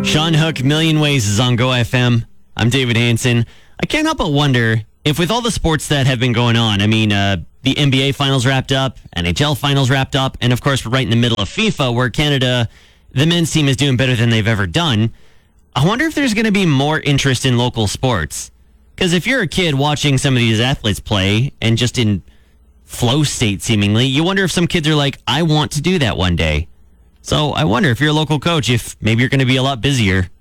Sean Hook, Million Ways is on Go FM. I'm David Hansen. I can't help but wonder if with all the sports that have been going on, the NBA finals wrapped up, NHL finals wrapped up, and of course we're right in the middle of FIFA where Canada, the men's team is doing better than they've ever done. I wonder if there's going to be more interest in local sports. Because if you're a kid watching some of these athletes play and just in flow state seemingly, you wonder if some kids are like, I want to do that one day. So I wonder if you're a local coach, if maybe you're going to be a lot busier